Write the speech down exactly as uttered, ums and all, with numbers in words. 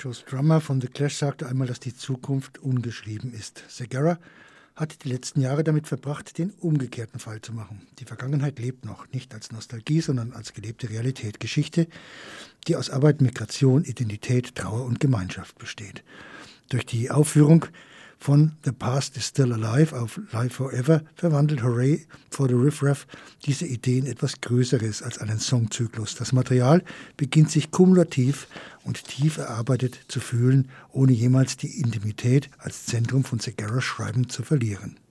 Joe Strummer von The Clash sagte einmal, dass die Zukunft ungeschrieben ist. Segarra hat die letzten Jahre damit verbracht, den umgekehrten Fall zu machen. Die Vergangenheit lebt noch, nicht als Nostalgie, sondern als gelebte Realität. Geschichte, die aus Arbeit, Migration, Identität, Trauer und Gemeinschaft besteht. Durch die Aufführung von The Past is Still Alive auf Live Forever verwandelt Hooray for the Riff Raff diese Idee in etwas Größeres als einen Songzyklus. Das Material beginnt sich kumulativ und tief erarbeitet zu fühlen, ohne jemals die Intimität als Zentrum von Segarras Schreiben zu verlieren.